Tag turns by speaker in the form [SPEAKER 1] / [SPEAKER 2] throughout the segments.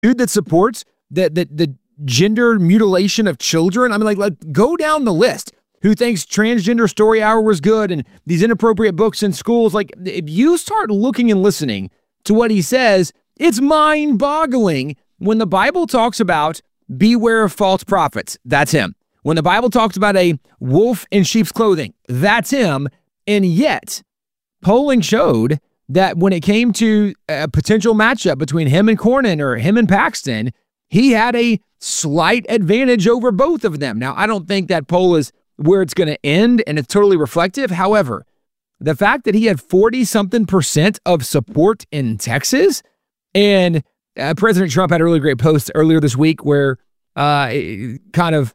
[SPEAKER 1] dude that supports the gender mutilation of children. I mean, like go down the list. Who thinks Transgender Story Hour was good and these inappropriate books in schools. Like, if you start looking and listening to what he says, it's mind-boggling. When the Bible talks about beware of false prophets, that's him. When the Bible talks about a wolf in sheep's clothing, that's him. And yet, polling showed that when it came to a potential matchup between him and Cornyn or him and Paxton, he had a slight advantage over both of them. Now, I don't think that poll is where it's going to end, and it's totally reflective. However, the fact that he had 40-something% of support in Texas, and President Trump had a really great post earlier this week where kind of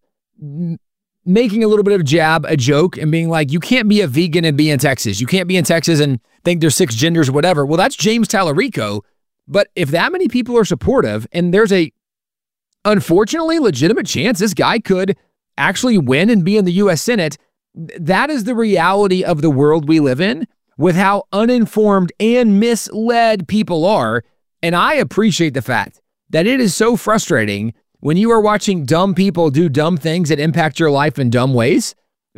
[SPEAKER 1] making a little bit of a joke and being like, you can't be a vegan and be in Texas. You can't be in Texas and think there's 6 genders or whatever. Well, that's James Tallarico. But if that many people are supportive, and there's a unfortunately legitimate chance this guy could actually win and be in the U.S. Senate, that is the reality of the world we live in with how uninformed and misled people are. And I appreciate the fact that it is so frustrating when you are watching dumb people do dumb things that impact your life in dumb ways.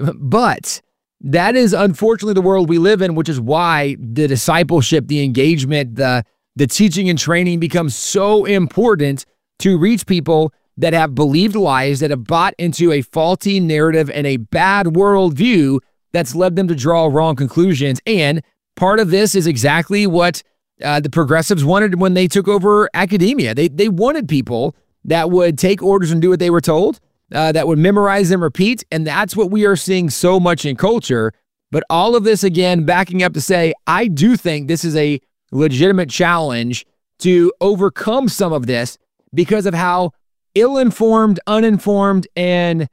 [SPEAKER 1] But that is unfortunately the world we live in, which is why the discipleship, the engagement, the teaching and training becomes so important to reach people that have believed lies, that have bought into a faulty narrative and a bad worldview that's led them to draw wrong conclusions. And part of this is exactly what the progressives wanted when they took over academia. They wanted people that would take orders and do what they were told, that would memorize and repeat. And that's what we are seeing so much in culture. But all of this, again, backing up to say, I do think this is a legitimate challenge to overcome some of this because of how ill-informed, uninformed, and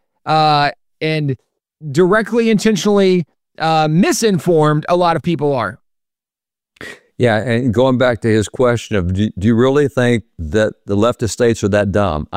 [SPEAKER 1] directly, intentionally misinformed a lot of people are.
[SPEAKER 2] Yeah, and going back to his question of, do you really think that the leftist states are that dumb?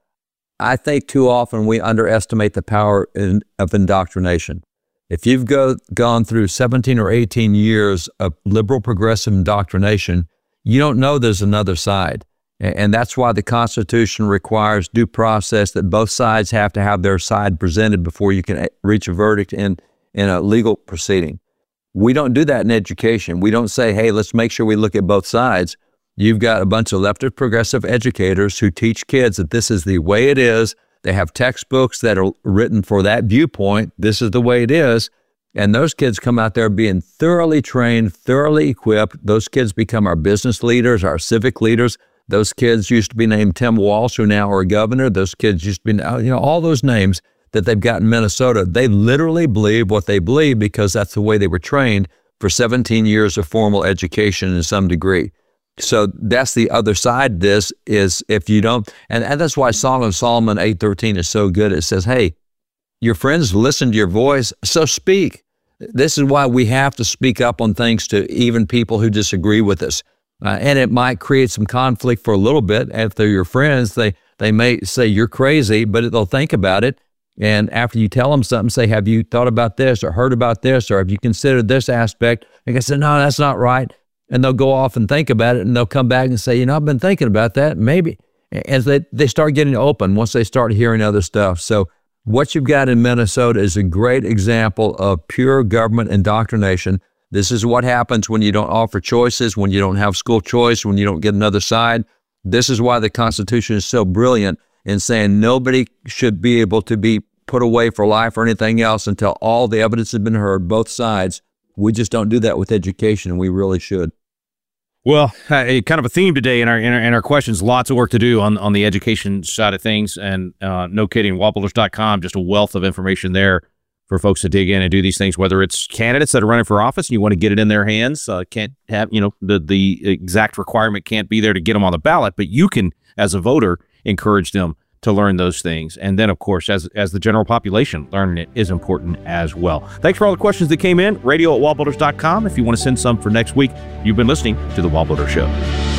[SPEAKER 2] I think too often we underestimate the power of indoctrination. If you've gone through 17 or 18 years of liberal progressive indoctrination, you don't know there's another side. And that's why the Constitution requires due process, that both sides have to have their side presented before you can reach a verdict in a legal proceeding. We don't do that in education. We don't say, hey, let's make sure we look at both sides. You've got a bunch of leftist progressive educators who teach kids that this is the way it is. They have textbooks that are written for that viewpoint. This is the way it is. And those kids come out there being thoroughly trained, thoroughly equipped. Those kids become our business leaders, our civic leaders. Those kids used to be named Tim Walsh, who now are governor. Those kids used to be, all those names that they've got in Minnesota. They literally believe what they believe because that's the way they were trained for 17 years of formal education in some degree. So that's the other side of this is if you don't, and that's why Song of Solomon 8:13 is so good. It says, hey, your friends listen to your voice, so speak. This is why we have to speak up on things to even people who disagree with us. And it might create some conflict for a little bit. If they're your friends, they may say you're crazy, but they'll think about it. And after you tell them something, say, have you thought about this or heard about this or have you considered this aspect? And they say, no, that's not right. And they'll go off and think about it and they'll come back and say, I've been thinking about that, maybe. As they start getting open once they start hearing other stuff. So what you've got in Minnesota is a great example of pure government indoctrination. This is what happens when you don't offer choices, when you don't have school choice, when you don't get another side. This is why the Constitution is so brilliant in saying nobody should be able to be put away for life or anything else until all the evidence has been heard, both sides. We just don't do that with education, and we really should.
[SPEAKER 3] Well, kind of a theme today in our questions. Lots of work to do on the education side of things, and no kidding, wallbuilders.com, just a wealth of information there for folks to dig in and do these things. Whether it's candidates that are running for office and you want to get it in their hands, can't have the exact requirement can't be there to get them on the ballot, but you can, as a voter, encourage them to learn those things. And then, of course, as the general population, learning it is important as well. Thanks for all the questions that came in. Radio@wallbuilders.com if you want to send some for next week. You've been listening to The Wall Builder Show.